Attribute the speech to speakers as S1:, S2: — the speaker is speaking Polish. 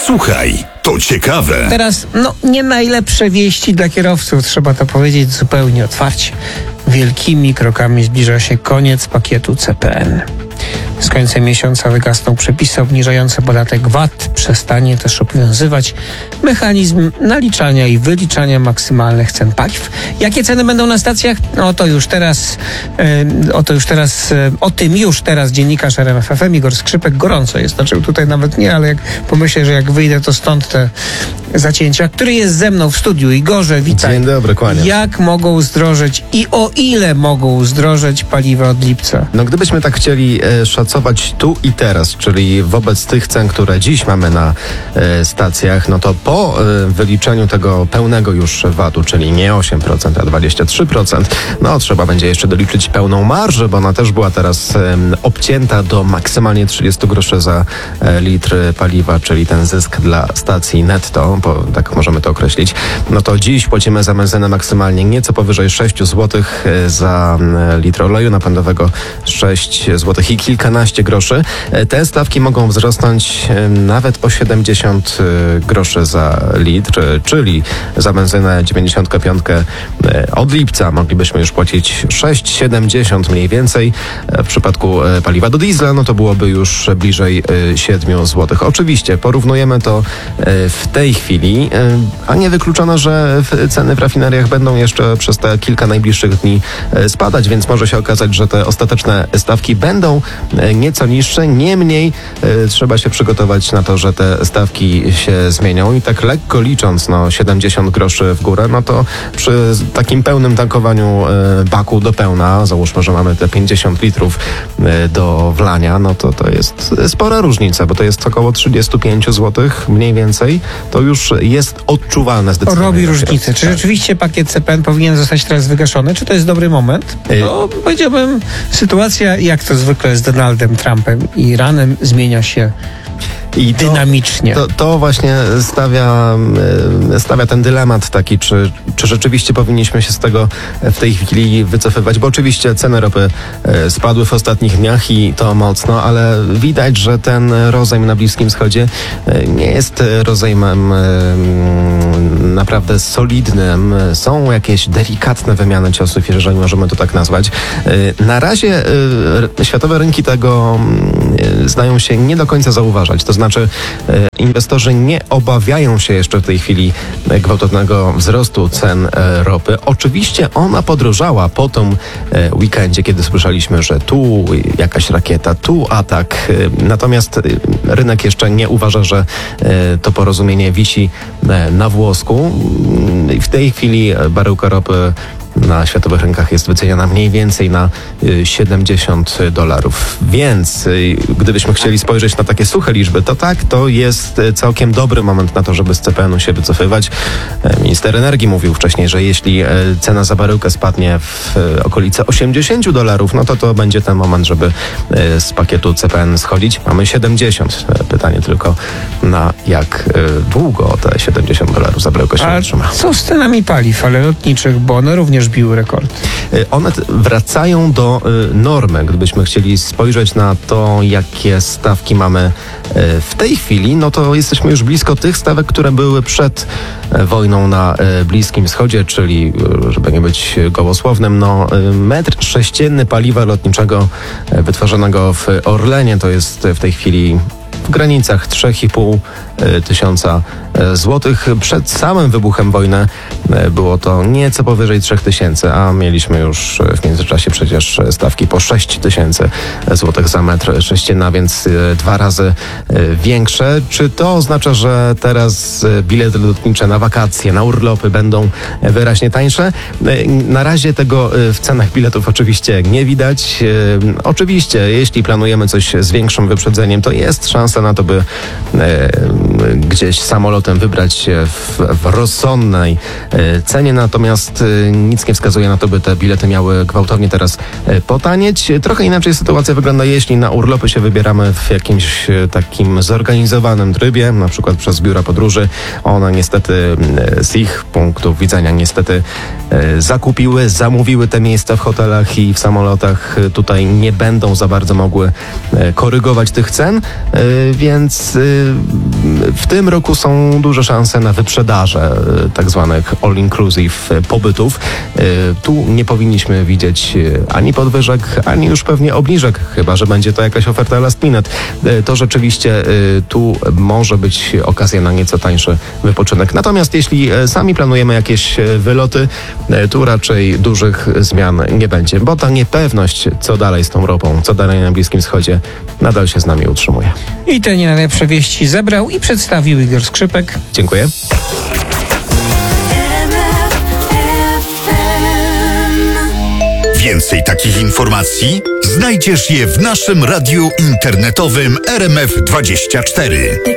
S1: Słuchaj, to ciekawe.
S2: Teraz, nie najlepsze wieści dla kierowców, trzeba to powiedzieć zupełnie otwarcie. Wielkimi krokami zbliża się koniec pakietu CPN. Z końcem miesiąca wygasną przepisy obniżające podatek VAT. Przestanie też obowiązywać mechanizm naliczania i wyliczania maksymalnych cen paliw. Jakie ceny będą na stacjach? O tym już teraz dziennikarz RMF FM Igor Skrzypek gorąco jest. Znaczy tutaj nawet nie, ale jak pomyślę, że jak wyjdę, to stąd te zacięcia. Który jest ze mną w studiu. Igorze, witaj.
S3: Dzień dobry, kłaniam.
S2: Jak mogą zdrożeć i o ile mogą zdrożeć paliwa od lipca?
S3: Gdybyśmy tak chcieli szacować tu i teraz, czyli wobec tych cen, które dziś mamy na stacjach, to po wyliczeniu tego pełnego już VAT-u, czyli nie 8%, a 23%, trzeba będzie jeszcze doliczyć pełną marżę, bo ona też była teraz obcięta do maksymalnie 30 groszy za litr paliwa, czyli ten zysk dla stacji netto, bo tak możemy to określić. To dziś płacimy za benzynę maksymalnie nieco powyżej 6 zł, za litr oleju napędowego 6 zł i kilkanaście groszy. Te stawki mogą wzrosnąć nawet o 70 groszy za litr, czyli za benzynę 95 od lipca moglibyśmy już płacić 6,70 mniej więcej. W przypadku paliwa do diesla, to byłoby już bliżej 7 zł. Oczywiście porównujemy to w tej chwili, a nie wykluczono, że ceny w rafineriach będą jeszcze przez te kilka najbliższych dni spadać, więc może się okazać, że te ostateczne stawki będą nieco niższe. Niemniej trzeba się przygotować na to, że te stawki się zmienią i tak lekko licząc 70 groszy w górę, to przy takim pełnym tankowaniu baku do pełna, załóżmy, że mamy te 50 litrów do wlania, to jest spora różnica, bo to jest około 35 zł mniej więcej. To już jest odczuwalne zdecydowanie.
S2: Robi różnicę. Czy rzeczywiście pakiet CPN powinien zostać teraz wygaszony? Czy to jest dobry moment? Powiedziałbym, sytuacja jak to zwykle z Donaldem Trumpem i Iranem zmienia się i dynamicznie.
S3: To właśnie stawia ten dylemat taki, czy rzeczywiście powinniśmy się z tego w tej chwili wycofywać, bo oczywiście ceny ropy spadły w ostatnich dniach i to mocno, ale widać, że ten rozejm na Bliskim Wschodzie nie jest rozejmem naprawdę solidnym. Są jakieś delikatne wymiany ciosów, jeżeli możemy to tak nazwać. Na razie światowe rynki tego zdają się nie do końca zauważać. To znaczy inwestorzy nie obawiają się jeszcze w tej chwili gwałtownego wzrostu cen ropy. Oczywiście ona podrożała po tym weekendzie, kiedy słyszeliśmy, że tu jakaś rakieta, tu atak. Natomiast rynek jeszcze nie uważa, że to porozumienie wisi na włosku. W tej chwili baryłka ropy na światowych rynkach jest wyceniana mniej więcej na $70. Więc gdybyśmy chcieli spojrzeć na takie suche liczby, to jest całkiem dobry moment na to, żeby z CPN-u się wycofywać. Minister energii mówił wcześniej, że jeśli cena za baryłkę spadnie w okolice $80, to będzie ten moment, żeby z pakietu CPN schodzić. Mamy 70. Pytanie tylko, na jak długo te $70 za baryłkę się utrzyma.
S2: Co z cenami paliw, ale lotniczych, bo one również biły rekord?
S3: One wracają do normy. Gdybyśmy chcieli spojrzeć na to, jakie stawki mamy w tej chwili, to jesteśmy już blisko tych stawek, które były przed wojną na Bliskim Wschodzie, czyli, żeby nie być gołosłownym, metr sześcienny paliwa lotniczego wytworzonego w Orlenie to jest w tej chwili w granicach 3,5 tysiąca złotych. Przed samym wybuchem wojny było to nieco powyżej 3000, a mieliśmy już w międzyczasie przecież stawki po 6000 złotych za metr sześcienny, a więc 2 razy większe. Czy to oznacza, że teraz bilety lotnicze na wakacje, na urlopy będą wyraźnie tańsze? Na razie tego w cenach biletów oczywiście nie widać. Oczywiście, jeśli planujemy coś z większym wyprzedzeniem, to jest szansa na to, by gdzieś samoloty potem wybrać się w rozsądnej cenie, natomiast nic nie wskazuje na to, by te bilety miały gwałtownie teraz potanieć. Trochę inaczej sytuacja wygląda, jeśli na urlopy się wybieramy w jakimś takim zorganizowanym trybie, na przykład przez biura podróży. One niestety z ich punktu widzenia niestety zamówiły te miejsca w hotelach i w samolotach. Tutaj nie będą za bardzo mogły korygować tych cen, więc w tym roku są duże szanse na wyprzedaże tak zwanych all-inclusive pobytów. Tu nie powinniśmy widzieć ani podwyżek, ani już pewnie obniżek, chyba że będzie to jakaś oferta last minute. To rzeczywiście tu może być okazja na nieco tańszy wypoczynek. Natomiast jeśli sami planujemy jakieś wyloty, tu raczej dużych zmian nie będzie, bo ta niepewność, co dalej z tą ropą, co dalej na Bliskim Wschodzie, nadal się z nami utrzymuje.
S2: I te nie najlepsze wieści zebrał i przedstawił Igor Skrzypek.
S3: Dziękuję.
S1: Więcej takich informacji znajdziesz je w naszym radiu internetowym RMF24.